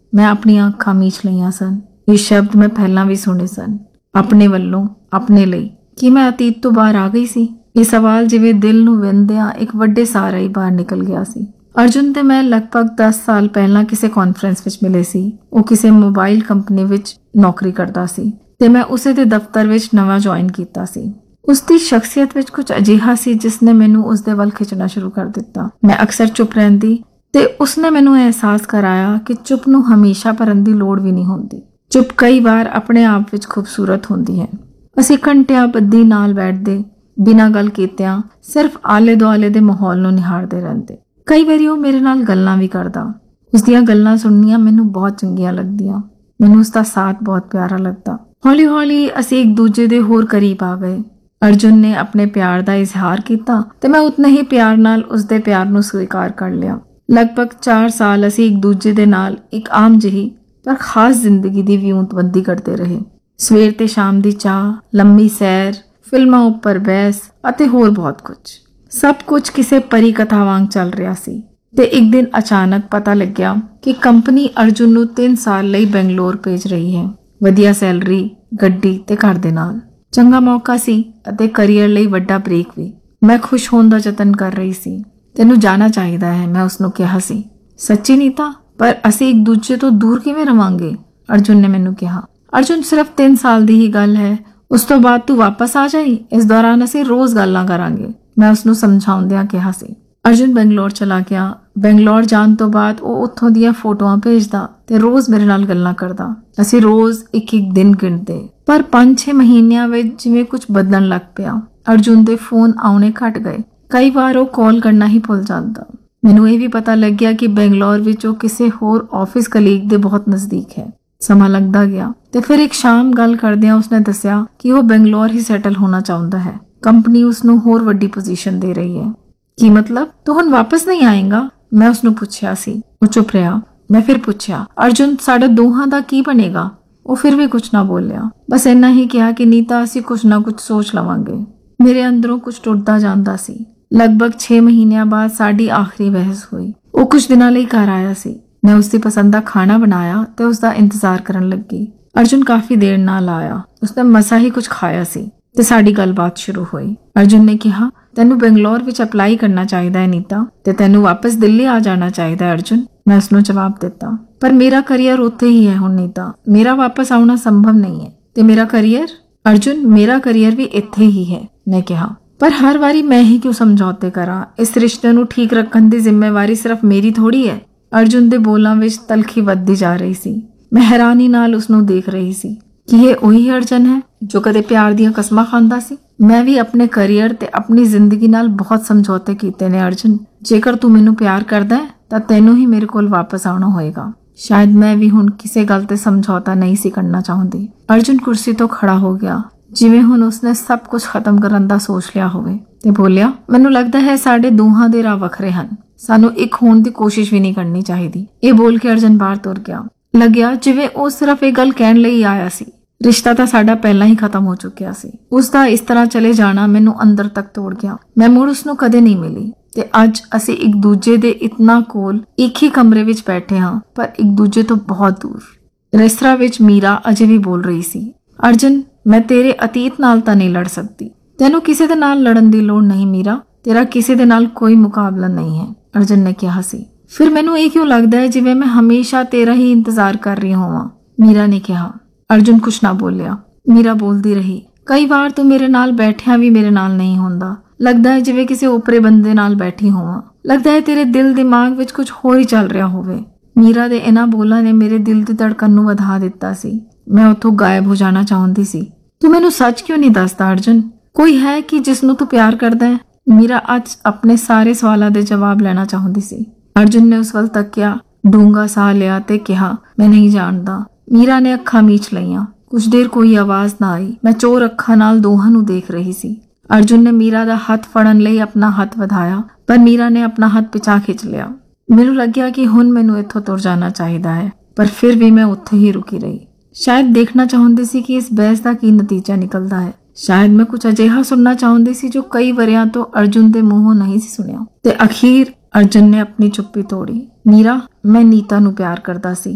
ਮੈਂ ਆਪਣੀਆਂ ਅੱਖਾਂ ਮੀਚ ਲਈਆਂ ਸਨ। ਇਹ ਸ਼ਬਦ ਮੈਂ ਪਹਿਲਾਂ ਵੀ ਸੁਣੇ ਸਨ, ਆਪਣੇ ਵੱਲੋਂ, ਆਪਣੇ ਲਈ। ਕੀ ਮੈਂ ਅਤੀਤ ਤੋਂ ਬਾਹਰ ਆ ਗਈ ਸੀ? ਇਹ ਸਵਾਲ ਜਿਵੇਂ ਦਿਲ ਨੂੰ ਵਿੰਨ੍ਹਦਿਆਂ ਇੱਕ ਵੱਡੇ ਸਾਰਾ ਹੀ ਬਾਹਰ ਨਿਕਲ ਗਿਆ ਸੀ। ਅਰਜੁਨ ਤੇ ਮੈਂ ਲਗਭਗ 10 ਸਾਲ ਪਹਿਲਾਂ ਕਿਸੇ ਕਾਨਫਰੰਸ ਵਿੱਚ ਮਿਲੇ ਸੀ। ਉਹ ਕਿਸੇ ਮੋਬਾਈਲ ਕੰਪਨੀ ਵਿੱਚ ਨੌਕਰੀ ਕਰਦਾ ਸੀ ਤੇ ਮੈਂ ਉਸੇ ਦੇ ਦਫ਼ਤਰ ਵਿੱਚ ਨਵਾਂ ਜੁਆਇਨ ਕੀਤਾ ਸੀ। ਉਸ ਦੀ ਸ਼ਖਸੀਅਤ ਵਿੱਚ ਕੁਝ ਅਜਿਹਾ ਸੀ ਜਿਸ ਨੇ ਮੈਨੂੰ ਉਸ ਦੇ ਵੱਲ ਖਿੱਚਣਾ ਸ਼ੁਰੂ ਕਰ ਦਿੱਤਾ। ਮੈਂ ਅਕਸਰ ਚੁੱਪ ਰਹਿੰਦੀ ਤੇ ਉਸਨੇ ਮੈਨੂੰ ਅਹਿਸਾਸ ਕਰਾਇਆ ਕਿ ਚੁੱਪ ਨੂੰ ਹਮੇਸ਼ਾ ਭਰਨ ਦੀ ਲੋੜ ਵੀ ਨਹੀਂ ਹੁੰਦੀ। ਚੁੱਪ ਕਈ ਵਾਰ ਆਪਣੇ ਆਪ ਵਿੱਚ ਖੂਬਸੂਰਤ ਹੁੰਦੀ ਹੈ। ਅਸੀਂ ਘੰਟਿਆਂ ਬੱਧੀ ਨਾਲ ਬੈਠਦੇ, ਬਿਨਾਂ ਗੱਲ ਕੀਤਿਆਂ ਸਿਰਫ ਆਲੇ ਦੁਆਲੇ ਦੇ ਮਾਹੌਲ ਨੂੰ ਨਿਹਾਰਦੇ ਰਹਿੰਦੇ। ਕਈ ਵਾਰੀ ਉਹ ਮੇਰੇ ਨਾਲ ਗੱਲਾਂ ਵੀ ਕਰਦਾ। ਉਸ ਦੀਆਂ ਗੱਲਾਂ ਸੁਣਨੀਆਂ ਮੈਨੂੰ ਬਹੁਤ ਚੰਗੀਆਂ ਲੱਗਦੀਆਂ। ਮੈਨੂੰ ਉਸ ਦਾ ਸਾਥ ਬਹੁਤ ਪਿਆਰਾ ਲੱਗਦਾ। ਹੌਲੀ ਹੌਲੀ ਅਸੀਂ ਇੱਕ ਦੂਜੇ ਦੇ ਹੋਰ ਕਰੀਬ ਆ ਗਏ। ਅਰਜੁਨ ਨੇ ਆਪਣੇ ਪਿਆਰ ਦਾ ਇਜ਼ਹਾਰ ਕੀਤਾ ਤੇ ਮੈਂ ਉਤਨੇ ਹੀ ਪਿਆਰ ਨਾਲ ਉਸ ਦੇ ਪਿਆਰ ਨੂੰ ਸਵੀਕਾਰ ਕਰ ਲਿਆ। ਲਗਭਗ 4 ਸਾਲ ਅਸੀਂ ਇੱਕ ਦੂਜੇ ਦੇ ਨਾਲ ਇੱਕ ਆਮ ਜਿਹੀ ਪਰ ਖਾਸ ਜ਼ਿੰਦਗੀ ਦੀ ਵਿਉਂਤਬੰਦੀ ਕਰਦੇ ਰਹੇ। ਸਵੇਰ ਤੇ ਸ਼ਾਮ ਦੀ ਚਾਹ, ਲੰਮੀ ਸੈਰ, ਫਿਲਮਾਂ ਉੱਪਰ ਬਹਿਸ ਅਤੇ ਹੋਰ ਬਹੁਤ ਕੁਝ। ਸਭ ਕੁਝ ਕਿਸੇ ਪਰੀ ਕਥਾ ਵਾਂਗ ਚੱਲ ਰਿਹਾ ਸੀ ਤੇ ਇੱਕ ਦਿਨ ਅਚਾਨਕ ਪਤਾ ਲੱਗਿਆ ਕਿ ਕੰਪਨੀ ਅਰਜੁਨ ਨੂੰ 3 ਸਾਲ ਲਈ ਬੰਗਲੌਰ ਭੇਜ ਰਹੀ ਹੈ। ਵਧੀਆ ਸੈਲਰੀ, ਗੱਡੀ ਤੇ ਘਰ ਦੇ ਨਾਲ। ਚੰਗਾ ਮੌਕਾ ਸੀ ਅਤੇ ਕਰੀਅਰ ਲਈ ਵੱਡਾ ਬ੍ਰੇਕ ਵੀ। ਮੈਂ ਖੁਸ਼ ਹੋਣ ਦਾ ਯਤਨ ਕਰ ਰਹੀ ਸੀ। ਤੈਨੂੰ ਜਾਣਾ ਚਾਹੀਦਾ ਹੈ, ਮੈਂ ਉਸਨੂੰ ਕਿਹਾ ਸੀ। ਸੱਚੀ ਨੀਤਾ, ਪਰ ਅਸੀਂ ਇੱਕ ਦੂਜੇ ਤੋਂ ਦੂਰ ਕਿਵੇਂ ਰਵਾਂਗੇ? ਅਰਜੁਨ ਨੇ ਮੈਨੂੰ ਕਿਹਾ। ਅਰਜੁਨ, ਸਿਰਫ 3 ਸਾਲ ਦੀ ਹੀ ਗੱਲ ਹੈ। ਉਸ ਤੋਂ ਬਾਅਦ ਤੂੰ ਵਾਪਸ ਆ ਜਾਈ। ਇਸ ਦੌਰਾਨ ਅਸੀਂ ਰੋਜ਼ ਗੱਲਾਂ ਕਰਾਂਗੇ, ਮੈਂ ਉਸਨੂੰ ਸਮਝਾਉਂਦਿਆਂ ਕਿਹਾ ਸੀ। ਅਰਜੁਨ ਬੰਗਲੌਰ ਚਲਾ ਗਿਆ। ਬੰਗਲੌਰ ਜਾਣ ਤੋਂ ਬਾਅਦ ਉਹ ਉੱਥੋਂ ਦੀਆਂ ਫੋਟੋਆਂ ਭੇਜਦਾ ਤੇ ਰੋਜ਼ ਮੇਰੇ ਨਾਲ ਗੱਲਾਂ ਕਰਦਾ। ਅਸੀਂ ਰੋਜ਼ ਇੱਕ ਦਿਨ ਗਿਣਦੇ। ਪਰ 5-6 ਮਹੀਨਿਆਂ ਵਿੱਚ ਜਿਵੇਂ ਕੁਝ ਬਦਲਣ ਲੱਗ ਪਿਆ। ਅਰਜੁਨ ਦੇ ਫੋਨ ਆਉਣੇ ਘਟ ਗਏ। ਕਈ ਵਾਰ ਉਹ ਕਾਲ ਕਰਨਾ ਹੀ ਭੁੱਲ ਜਾਂਦਾ। ਮੈਨੂੰ ਇਹ ਵੀ ਪਤਾ ਲੱਗਿਆ ਕਿ ਬੰਗਲੌਰ ਵਿੱਚ ਉਹ ਕਿਸੇ ਹੋਰ ਆਫਿਸ ਕਲੀਗ ਦੇ ਬਹੁਤ ਨਜ਼ਦੀਕ ਹੈ। ਸਮਾਂ ਲੱਗਦਾ ਗਿਆ ਤੇ ਫਿਰ ਇੱਕ ਸ਼ਾਮ ਗੱਲ ਕਰਦਿਆਂ ਉਸਨੇ ਦੱਸਿਆ ਕਿ ਉਹ ਬੰਗਲੌਰ ਹੀ ਸੈਟਲ ਹੋਣਾ ਚਾਹੁੰਦਾ ਹੈ। ਕੰਪਨੀ ਉਸਨੂੰ ਹੋਰ ਵੱਡੀ ਪੋਜੀਸ਼ਨ ਦੇ ਰਹੀ ਹੈ। ਕੀ ਮਤਲਬ? ਤੂੰ ਹੁਣ ਵਾਪਸ ਨਹੀਂ ਆਏਗਾ? ਮੈਂ ਉਸਨੂੰ ਪੁੱਛਿਆ ਸੀ। ਉਹ ਚੁੱਪ ਰਿਹਾ। ਮੈਂ ਫਿਰ ਪੁੱਛਿਆ, ਅਰਜੁਨ, ਸਾਡੇ ਦੋਹਾਂ ਦਾ ਕੀ ਬਣੇਗਾ? ਉਹ ਫਿਰ ਵੀ ਕੁਝ ਨਾ ਬੋਲਿਆ। ਬਸ ਇੰਨਾ ਹੀ ਕਿਹਾ ਕਿ ਨੀਤਾ, ਅਸੀਂ ਕੁਝ ਨਾ ਕੁਝ ਸੋਚ ਲਵਾਂਗੇ। ਮੇਰੇ ਅੰਦਰੋਂ ਕੁਝ ਟੁੱਟਦਾ ਜਾਂਦਾ ਸੀ। ਲਗਭਗ 6 ਮਹੀਨਿਆਂ ਬਾਅਦ ਸਾਡੀ ਆਖਰੀ ਬਹਿਸ ਹੋਈ। ਉਹ ਕੁਝ ਦਿਨਾਂ ਲਈ ਘਰ ਆਇਆ ਸੀ। ਮੈਂ ਉਸਦੀ ਪਸੰਦ ਦਾ ਖਾਣਾ ਬਣਾਇਆ ਤੇ ਉਸਦਾ ਇੰਤਜ਼ਾਰ ਕਰਨ ਲੱਗੀ। ਅਰਜੁਨ ਕਾਫੀ ਦੇਰ ਨਾਲ ਆਇਆ। ਉਸਨੇ ਮਸਾ ਹੀ ਕੁਝ ਖਾਇਆ ਸੀ ਤੇ ਸਾਡੀ ਗੱਲਬਾਤ ਸ਼ੁਰੂ ਹੋਈ। ਅਰਜੁਨ ਨੇ ਕਿਹਾ, ਤੈਨੂੰ ਬੰਗਲੌਰ ਵਿੱਚ ਅਪਲਾਈ ਕਰਨਾ ਚਾਹੀਦਾ ਹੈ ਨੀਤਾ, ਤੇ ਤੈਨੂੰ ਵਾਪਸ ਦਿੱਲੀ ਆ ਜਾਣਾ ਚਾਹੀਦਾ ਹੈ ਅਰਜੁਨ। ਮੈਂ ਉਸਨੂੰ ਜਵਾਬ ਦਿੱਤਾ, ਪਰ ਮੇਰਾ ਕਰੀਅਰ ਉੱਥੇ ਹੀ ਹੈ ਹੁਣ ਨੀਤਾ। ਮੇਰਾ ਵਾਪਸ ਆਉਣਾ ਸੰਭਵ ਨਹੀਂ ਹੈ। ਤੇ ਮੇਰਾ ਕਰੀਅਰ? ਅਰਜੁਨ, ਮੇਰਾ ਕਰੀਅਰ ਵੀ ਇੱਥੇ ਹੀ ਹੈ, ਮੈਂ ਕਿਹਾ। ਪਰ ਹਰ ਵਾਰੀ ਮੈਂ ਹੀ ਕਿਉਂ ਸਮਝੌਤੇ ਕਰਾਂ? ਇਸ ਰਿਸ਼ਤੇ ਨੂੰ ਠੀਕ ਰੱਖਣ ਦੀ ਜ਼ਿੰਮੇਵਾਰੀ ਸਿਰਫ ਮੇਰੀ ਥੋੜੀ ਹੈ। ਅਰਜੁਨ ਦੇ ਬੋਲਾਂ ਵਿੱਚ ਤਲਖੀ ਵੱਧਦੀ ਜਾ ਰਹੀ ਸੀ। ਮੈਂ ਹੈਰਾਨੀ ਨਾਲ ਉਸਨੂੰ ਦੇਖ ਰਹੀ ਸੀ। ਕੀ ਇਹ ਉਹੀ ਅਰਜੁਨ ਹੈ ਜੋ ਕਦੇ ਪਿਆਰ ਦੀਆਂ ਕਸਮਾਂ ਖਾਂਦਾ ਸੀ? ਮੈਂ ਵੀ ਆਪਣੇ ਕਰੀਅਰ ਤੇ ਆਪਣੀ ਜ਼ਿੰਦਗੀ ਨਾਲ ਬਹੁਤ ਸਮਝੌਤੇ ਕੀਤੇ ਨੇ ਅਰਜੁਨ। ਜੇਕਰ ਤੂੰ ਮੈਨੂੰ ਪਿਆਰ ਕਰਦਾ ਹੈ ਤਾਂ ਤੈਨੂੰ ਹੀ ਮੇਰੇ ਕੋਲ ਵਾਪਸ ਆਉਣਾ ਹੋਏਗਾ। ਸ਼ਾਇਦ ਮੈਂ ਵੀ ਹੁਣ ਕਿਸੇ ਗੱਲ ਤੇ ਸਮਝੌਤਾ ਨਹੀਂ ਸੀ ਕਰਨਾ ਚਾਹੁੰਦੀ। ਅਰਜੁਨ ਕੁਰਸੀ ਤੋਂ ਖੜਾ ਹੋ ਗਿਆ, ਜਿਵੇਂ ਹੁਣ ਉਸਨੇ ਸਭ ਕੁਝ ਖਤਮ ਕਰਨ ਦਾ ਸੋਚ ਲਿਆ ਹੋਵੇ, ਤੇ ਬੋਲਿਆ, ਮੈਨੂੰ ਲੱਗਦਾ ਹੈ ਸਾਡੇ ਦੋਹਾਂ ਦੇ ਰਾਹ ਵੱਖਰੇ ਹਨ। ਸਾਨੂੰ ਇੱਕ ਹੋਣ ਦੀ ਕੋਸ਼ਿਸ਼ ਵੀ ਨਹੀਂ ਕਰਨੀ ਚਾਹੀਦੀ। ਇਹ ਬੋਲ ਕੇ ਅਰਜੁਨ ਬਾਹਰ ਤੁਰ ਗਿਆ। ਲੱਗਿਆ ਜਿਵੇਂ ਉਹ ਸਿਰਫ ਇਹ ਗੱਲ ਕਹਿਣ ਲਈ ਆਇਆ ਸੀ। ਰਿਸ਼ਤਾ ਤਾਂ ਸਾਡਾ ਪਹਿਲਾਂ ਹੀ ਖਤਮ ਹੋ ਚੁੱਕਿਆ ਸੀ। ਉਸਦਾ ਇਸ ਤਰ੍ਹਾਂ ਚਲੇ ਜਾਣਾ ਮੈਨੂੰ ਅੰਦਰ ਤੱਕ ਤੋੜ ਗਿਆ। ਮੈਂ ਮੁੜ ਉਸਨੂੰ ਕਦੇ ਨਹੀਂ ਮਿਲੀ ਤੇ ਅੱਜ ਅਸੀਂ ਇੱਕ ਦੂਜੇ ਦੇ ਇਤਨਾ ਕੋਲ ਇੱਕ ਹੀ ਕਮਰੇ ਵਿੱਚ ਬੈਠੇ ਹਾਂ, ਪਰ ਇੱਕ ਦੂਜੇ ਤੋਂ ਬਹੁਤ ਦੂਰ। ਰੈਸਟਰਾਂ ਵਿੱਚ ਮੀਰਾ ਅਜੇ ਵੀ ਬੋਲ ਰਹੀ ਸੀ, ਅਰਜੁਨ, ਮੈਂ ਤੇਰੇ ਅਤੀਤ ਨਾਲ ਤਾਂ ਨਹੀਂ ਲੜ ਸਕਦੀ। ਤੈਨੂੰ ਕਿਸੇ ਦੇ ਨਾਲ ਲੜਨ ਦੀ ਲੋੜ ਨਹੀਂ ਮੀਰਾ। ਤੇਰਾ ਕਿਸੇ ਦੇ ਨਾਲ ਕੋਈ ਮੁਕਾਬਲਾ ਨਹੀਂ ਹੈ, ਅਰਜੁਨ ਨੇ ਕਿਹਾ ਸੀ। ਫਿਰ ਮੈਨੂੰ ਇਹ ਕਿਉਂ ਲੱਗਦਾ ਹੈ ਜਿਵੇਂ ਮੈਂ ਹਮੇਸ਼ਾ ਤੇਰਾ ਹੀ ਇੰਤਜ਼ਾਰ ਕਰ ਰਹੀ ਹੋਵਾਂ, ਮੀਰਾ ਨੇ ਕਿਹਾ। ਅਰਜੁਨ ਕੁਛ ਨਾ ਬੋਲਿਆ। ਮੀਰਾ ਬੋਲਦੀ ਰਹੀ, ਕਈ ਵਾਰ ਤੂੰ ਮੇਰੇ ਨਾਲ ਬੈਠਿਆ ਵੀ ਮੇਰੇ ਨਾਲ ਨਹੀਂ ਹੁੰਦਾ। ਲੱਗਦਾ ਹੈ ਜਿਵੇਂ ਕਿਸੇ ਓਪਰੇ ਬੰਦੇ ਨਾਲ ਬੈਠੀ ਹੋਵਾਂ। ਲੱਗਦਾ ਹੈ ਤੇਰੇ ਦਿਲ ਦਿਮਾਗ ਵਿੱਚ ਕੁਝ ਹੋਰ ਹੀ ਚੱਲ ਰਿਹਾ ਹੋਵੇ। ਮੀਰਾ ਦੇ ਇਹਨਾਂ ਬੋਲਾਂ ਨੇ ਮੇਰੇ ਦਿਲ ਦੀ ਧੜਕਨ ਨੂੰ ਵਧਾ ਦਿੱਤਾ ਸੀ। ਮੈਂ ਉੱਥੋਂ ਗਾਇਬ ਹੋ ਜਾਣਾ ਚਾਹੁੰਦੀ ਸੀ। ਤੂੰ ਮੈਨੂੰ ਸੱਚ ਕਿਉਂ ਨਹੀਂ ਦੱਸਦਾ ਅਰਜੁਨ? ਕੋਈ ਹੈ ਕਿ ਜਿਸ ਨੂੰ ਤੂੰ ਪਿਆਰ ਕਰਦਾ ਹੈ? ਮੀਰਾ ਅੱਜ ਆਪਣੇ ਸਾਰੇ ਸਵਾਲਾਂ ਦੇ ਜਵਾਬ ਲੈਣਾ ਚਾਹੁੰਦੀ ਸੀ। ਅਰਜੁਨ ਨੇ ਉਸ ਵੱਲ ਤੱਕਿਆ, ਡੂੰਘਾ ਸਾਹ ਲਿਆ ਤੇ ਕਿਹਾ, ਮੈਂ ਨਹੀਂ ਜਾਣਦਾ। ਮੀਰਾ ਨੇ ਅੱਖਾਂ ਮੀਚ ਲਈਆਂ। ਕੁਝ ਦੇਰ ਕੋਈ ਆਵਾਜ਼ ਨਾ ਆਈ। ਮੈਂ ਚੋਰ ਅੱਖਾਂ ਨਾਲ ਦੋਹਾਂ ਨੂੰ ਦੇਖ ਰਹੀ ਸੀ। ਅਰਜੁਨ ਨੇ ਮੀਰਾ ਦਾ ਹੱਥ ਫੜਨ ਲਈ ਆਪਣਾ ਹੱਥ ਵਧਾਇਆ, ਪਰ ਮੀਰਾ ਨੇ ਆਪਣਾ ਹੱਥ ਪਿਛਾ ਖਿੱਚ ਲਿਆ। ਮੈਨੂੰ ਲੱਗਿਆ ਕਿ ਹੁਣ ਮੈਨੂੰ ਇੱਥੋਂ ਤੁਰ ਜਾਣਾ ਚਾਹੀਦਾ ਹੈ, ਪਰ ਫਿਰ ਵੀ ਮੈਂ ਉੱਥੇ ਹੀ ਰੁਕੀ ਰਹੀ। ਸ਼ਾਇਦ ਦੇਖਣਾ ਚਾਹੁੰਦੀ ਸੀ ਕਿ ਇਸ ਬਹਿਸ ਦਾ ਕੀ ਨਤੀਜਾ ਨਿਕਲਦਾ ਹੈ। ਸ਼ਾਇਦ ਮੈਂ ਕੁਝ ਅਜਿਹਾ ਸੁਣਨਾ ਚਾਹੁੰਦੀ ਸੀ ਜੋ ਕਈ ਵਰਿਆਂ ਤੋਂ ਅਰਜੁਨ ਦੇ ਮੂੰਹੋਂ ਨਹੀਂ ਸੀ ਸੁਣਿਆ। ਤੇ ਅਖੀਰ ਅਰਜੁਨ ਨੇ ਆਪਣੀ ਚੁੱਪੀ ਤੋੜੀ। ਮੀਰਾ, ਮੈਂ ਨੀਤਾ ਨੂੰ ਪਿਆਰ ਕਰਦਾ ਸੀ।